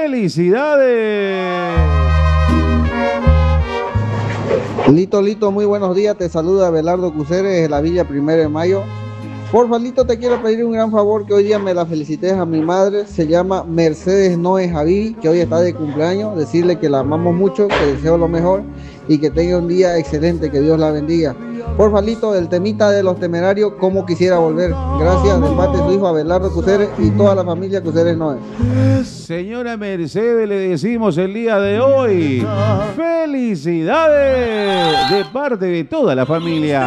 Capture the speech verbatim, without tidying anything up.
¡Felicidades! Lito, Lito, muy buenos días. Te saluda Abelardo Cuseres de la Villa Primero de Mayo. Porfa, Lito, te quiero pedir un gran favor, que hoy día me la felicites a mi madre. Se llama Mercedes Noé Javi, que hoy está de cumpleaños. Decirle que la amamos mucho, que deseo lo mejor y que tenga un día excelente, que Dios la bendiga. Porfa, Lito, el temita de Los Temerarios, como quisiera volver. Gracias, de parte de su hijo Abelardo Cuseres y toda la familia Cuseres Noé. Señora Mercedes, le decimos el día de hoy, ¡felicidades! De parte de toda la familia.